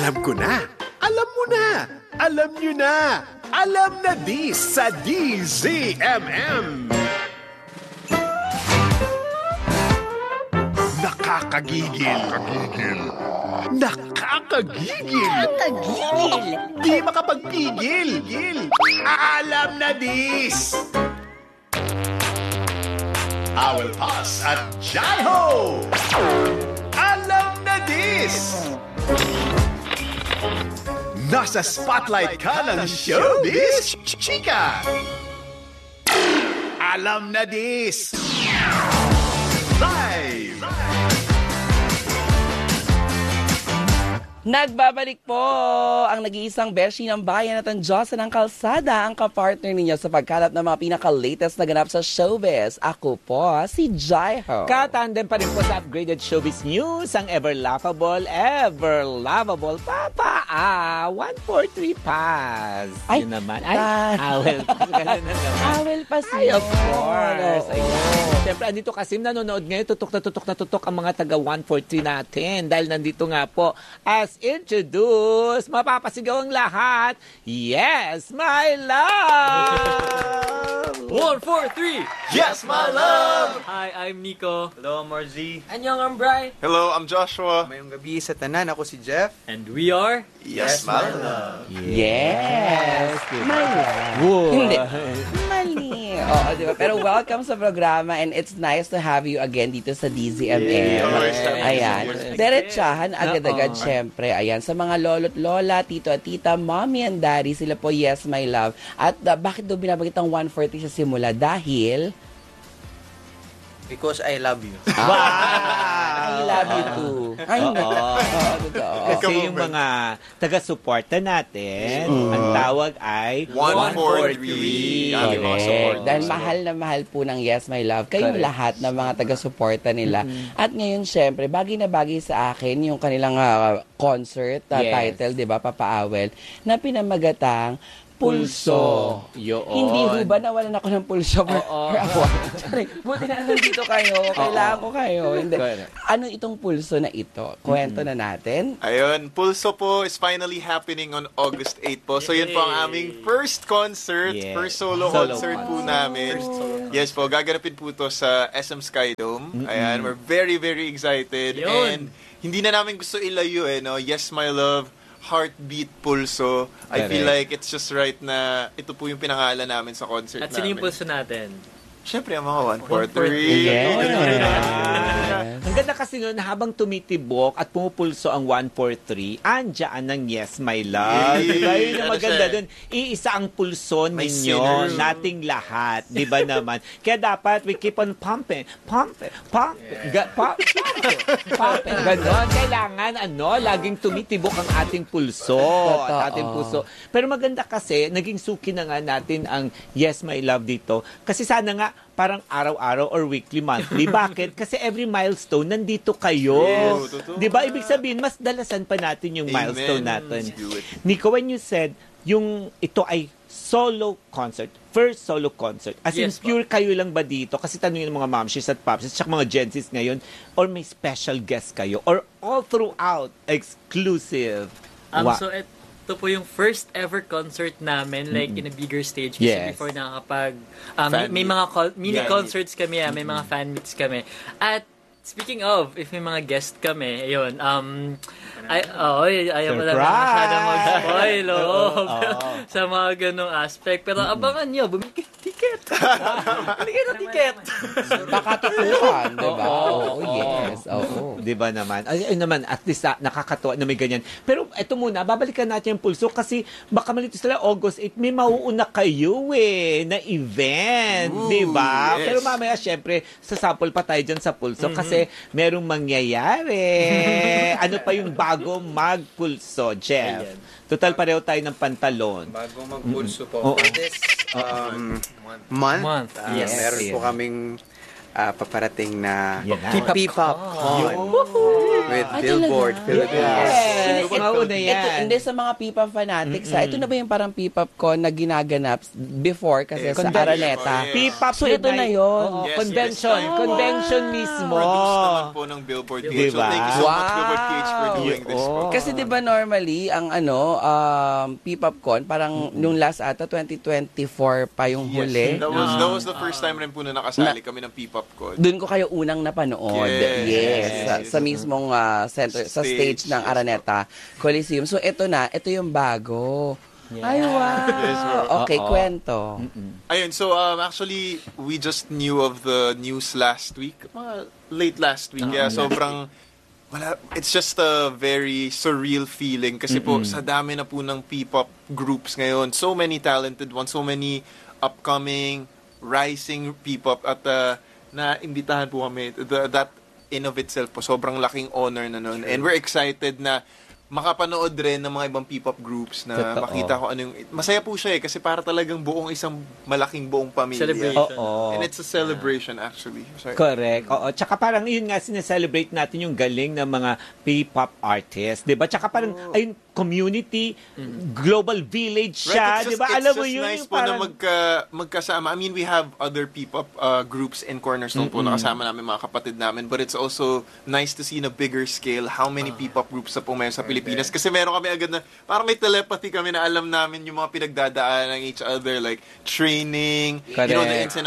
Alam ko na. Alam mo na. Alam nyo na. Alam na di sa DZMM. Nakakagigil. Nakakagigil. Di makapagpigil. Alam na dis. Awel Pass at Jaiho. Alam na dis. Nasa spotlight ka ng showbiz, chika. Alam na dis. Live. Nagbabalik po ang nag-iisang beshi ng bayan at ang Diyosa ng Kalsada, ang kapartner ninyo sa pagkalap ng mga pinaka-latest na ganap sa showbiz. Ako po, si Jaiho. Katandem pa rin po sa upgraded showbiz news, ang ever-laughable, Papa 143 Pass. Ay, yun naman. Awel Pass. Ay, of course. Siyempre, andito kasi nanonood ngayon, tutok na tutok ang mga taga 143 natin. Dahil nandito nga po, as introduced, mapapasigaw ang lahat. Yes, my love! 143! Yes, my love! Hi, I'm Nico. Hello, I'm Marzi. Anyong, I'm Bri. Hello, I'm Joshua. Mayong gabi sa tanan, ako si Jeff. And we are... Yes, my love. Yes! My love. Hindi. Mali. Oo, di ba? Pero welcome sa programa and it's nice to have you again dito sa DZMM. Ayan. Diretsahan agad-agad, syempre. Ayan. Sa mga lolo't lola, tito at tita, mommy and daddy, sila po, yes, my love. At bakit daw binabagit ang 140 sa simula? Dahil... Because I love you. I love you too. Ay, Kasi yung mga taga-suporta natin, ang tawag ay 143. Correct. Dahil mahal na mahal po ng Yes, My Love kayong lahat ng mga taga-suporta nila. At ngayon, syempre, bagay na bagay sa akin yung kanilang concert title, di ba, Papa Awel, na pinamagatang Pulso. Hindi ho ba nawalan ako ng pulso for a while? Sorry, buti na nandito kayo. Kailangan ko kayo. Hindi. Ano itong pulso na ito? Kwento na natin. Ayun, Pulso po is finally happening on August 8 po. So yun po ang aming first concert, first solo concert po namin. Yes po, gaganapin po to sa SM Skydome. Ayan, we're very, very excited. And hindi na namin gusto ilayo no? Yes, my love. Heartbeat, Pulso. I feel like it's just right na ito po yung pinangalan namin sa concert At sino namin. yung pulso natin? Siyempre, ang mga 143. Ang ganda kasi nun, habang tumitibok at pumupulso ang 143, andyan ang Yes, My Love. Diba? Yun yung maganda dun. Iisa ang pulso ninyo, nating lahat. Diba naman? Kaya dapat we keep on pumping. Ganon. Kailangan, laging tumitibok ang ating pulso. At ating puso. Pero maganda kasi, naging suki na nga natin ang Yes, My Love dito. Kasi sana nga, parang araw-araw or weekly, monthly. Bakit? Kasi every milestone, nandito kayo. Yes, diba? Ibig sabihin, mas dalasan pa natin yung milestone natin. Nico, when you said, ito ay solo concert, first solo concert, as in pure kayo lang ba dito? Kasi tanongin ng mga momshies at popshies, tsaka mga gensis ngayon, or may special guest kayo? Or all throughout, exclusive? So, ito po yung first ever concert namin, like in a bigger stage. Kasi before nakakapag... may mga mini-concerts kami, may mga fan meets kami. At speaking of, if may mga guest kami, ayun, ayaw mo lang masyadong mag-spoil sa mga ganong aspect. Pero abangan nyo, bumili kayo ng ticket. Bumili kayo ng ticket. Baka tutukan, diba? Yes. Diba naman? Ay naman, at least nakakatuwa na may ganyan. Pero eto muna, babalikan natin yung pulso kasi baka malito sila August 8, may mauuna kayo na event. Diba? Yes. Pero mamaya, syempre, sasample pa tayo dyan sa pulso kasi merong mangyayari. Ano pa yung bago magpulso, Jeff? Total, pareho tayo ng pantalon. Bago magpulso po. For this month, Yes. meron po kaming paparating na Yan na. P-pop con with Ah, Billboard talaga? Philippines. Yes. Mauna yan. Ito, hindi sa mga P-pop fanatics, ito na ba yung parang P-pop con na ginaganap before kasi sa Araneta? P-pop So, ito na yun. Oo, Yes, convention. yes. Convention mismo. Produced naman po ng Billboard PH. So Diba? thank you so much, Wow. Billboard PH, for doing this po. Kasi 'di ba normally ang P-pop con parang nung last ata 2024 pa yung huli. Yes, that was the first time rin po na nakasali kami ng P-pop con. Doon ko kayo unang napanood. Yes. Sa mismong center, sa stage ng Araneta Coliseum. So ito yung bago. Ay, wow. Yes, Okay, Oo. kwento. Ayun, so actually, we just knew of the news last week. Mga late last week. Yeah, sobrang, it's just a very surreal feeling. Kasi po, sa dami na po ng P-pop groups ngayon, so many talented ones, so many upcoming, rising P-pop. At na-imbitahan po kami. That in of itself po, sobrang laking honor na nun. And we're excited na makapanood rin ng mga ibang P-pop groups na Totoo. makita ko ano yung... Masaya po siya kasi para talagang buong isang malaking buong pamilya. Celebration. Oo. And it's a celebration actually. Sorry. Correct. Oo. Tsaka parang yun nga, sineselebrate natin yung galing ng mga P-pop artists. Diba? Tsaka parang, ayun, community, global village siya. Right, Diba? Alam mo yun, nice yung po na parang... magkasama. I mean, we have other P-pop groups in Cornerstone po na kasama namin, mga kapatid namin. But it's also nice to see in a bigger scale how many P-pop groups na po mayroon sa Pilipinas. Kasi meron kami agad na, parang may telepathy kami na alam namin yung mga pinagdadaan ng each other, like training, you know, the ins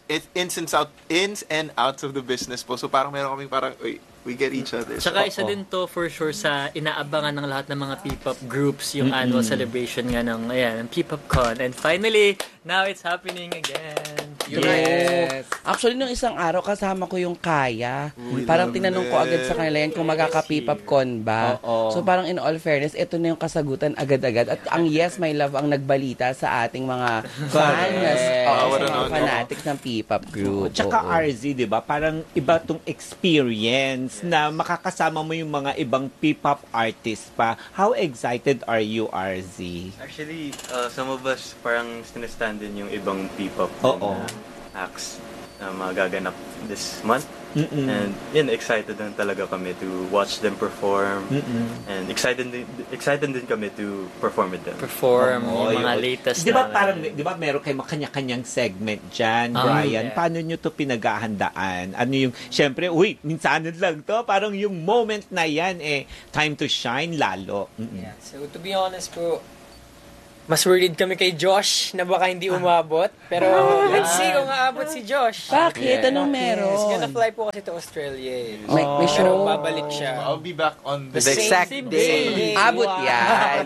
and outs of the business po. So parang meron kami parang, we get each other. Tsaka isa din to for sure sa inaabangan ng lahat ng mga P-pop groups, yung annual celebration nga ng P-pop con. And finally, now it's happening again. Yes. Actually, nung isang araw, kasama ko yung Kaya. Parang tinanong ko agad sa kanila yan kung magkaka-P-pop con ba. So parang in all fairness, ito na yung kasagutan agad-agad. At ang Yes, My Love ang nagbalita sa ating mga fans, sa mga fanatics ng P-pop group. Tsaka RZ, di ba? Parang iba tong experience na makakasama mo yung mga ibang P-pop artists pa. How excited are you, RZ? Actually, some of us parang sinestand din yung ibang P-pop acts na magaganap this month. And yun, excited din talaga kami to watch them perform. And excited din kami to perform with them. Perform yung mga latest. Di ba parang, di ba meron kayo kanya-kanyang segment dyan, Brian? Yeah. Paano nyo to pinaghahandaan? Ano yung, syempre, minsanan lang to. Parang yung moment na yan, time to shine lalo. Yeah. So, to be honest po, mas worried kami kay Josh na baka hindi umabot. Pero let's see kung aabot si Josh. Bakit? Anong meron? He's gonna fly po kasi to Australia. May Pero show? babalik siya. I'll be back on The the exact same day. Abot yan.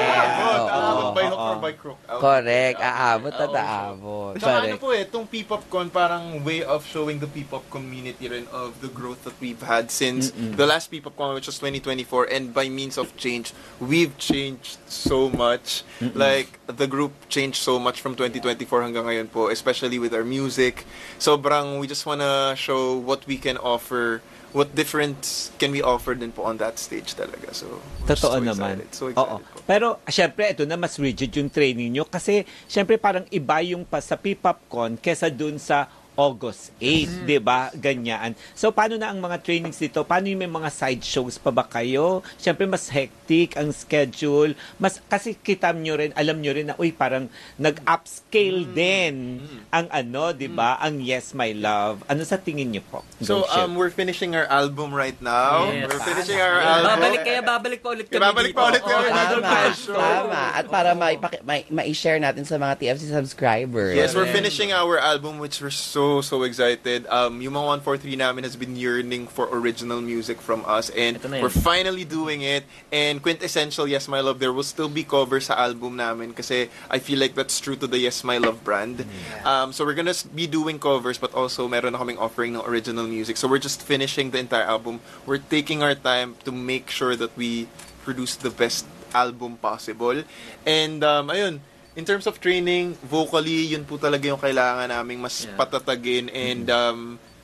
Aabot by hook or by crook. Correct. Aabot at aabot. Tsaka ano po itong P-pop con parang way of showing the P-pop community rin of the growth that we've had since the last P-pop con, which was 2024, and by means of change, we've changed so much. Like, the group changed so much from 2024 hanggang ngayon po, especially with our music. Sobrang, we just wanna show what we can offer, what difference can we offer din po on that stage talaga. So, we're Totoo so naman. excited. So excited po. Pero, syempre, ito na, mas rigid yung training nyo. Kasi, syempre, parang iba yung pa sa P-pop con kesa dun sa August 8, di ba? Ganyan. So, paano na ang mga trainings dito? Paano yung may mga side shows pa ba kayo? Siyempre, mas hectic ang schedule. Kasi kita nyo rin, alam nyo rin na, parang nag-upscale din ang di ba? Ang Yes, My Love. Ano sa tingin nyo po? So, we're finishing our album right now. Yes. We're finishing our album. Babalik pa ulit kami Babalik pa ulit kami dito. Tama. At para ma-share natin sa mga TFC subscribers. Yes, we're finishing our album, which we're so excited. Yung mga 143 namin has been yearning for original music from us, and Ito na yun. we're finally doing it. And quintessential Yes, My Love, there will still be covers sa album namin kasi I feel like that's true to the Yes, My Love brand. So we're gonna be doing covers, but also meron na kaming offering ng original music. So we're just finishing the entire album. We're taking our time to make sure that we produce the best album possible. And ayun, in terms of training, vocally, yun po talaga yung kailangan naming mas patatagin. And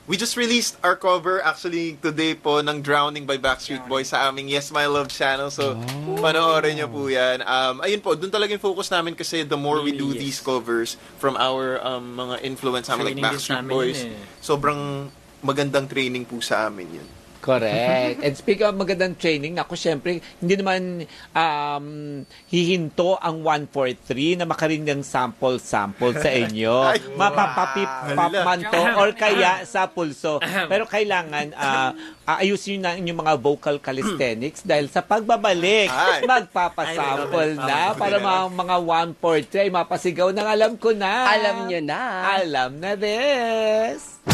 we just released our cover actually today po ng Drowning by Backstreet Boys sa aming Yes My Love channel. So, panoorin niyo po yan. Ayun po, dun talaga yung focus namin kasi the more we do these covers from our mga influence namin like Backstreet Boys, sobrang magandang training po sa amin yun. Correct. And speaking of magandang training, ako syempre, hindi naman hihinto ang 143 na makarinig ng sample sa inyo. Mapapapip-pop man to or kaya sa pulso. Pero kailangan ayusin nyo na inyong mga vocal calisthenics dahil sa pagbabalik, magpapasample na para mga 143 ay mapasigaw ng alam ko na. Alam nyo na. Alam na this.